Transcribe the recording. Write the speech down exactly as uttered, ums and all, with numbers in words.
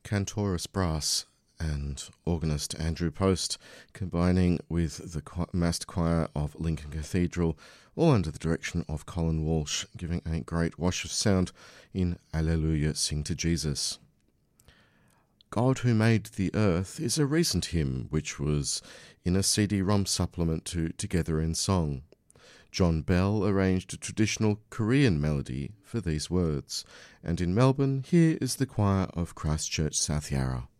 Cantorus Brass and organist Andrew Post, combining with the massed choir of Lincoln Cathedral, all under the direction of Colin Walsh, giving a great wash of sound in Alleluia, Sing to Jesus. God Who Made the Earth is a recent hymn which was in a C D ROM supplement to Together in Song. John Bell arranged a traditional Korean melody for these words, and in Melbourne here is the choir of Christchurch South Yarra.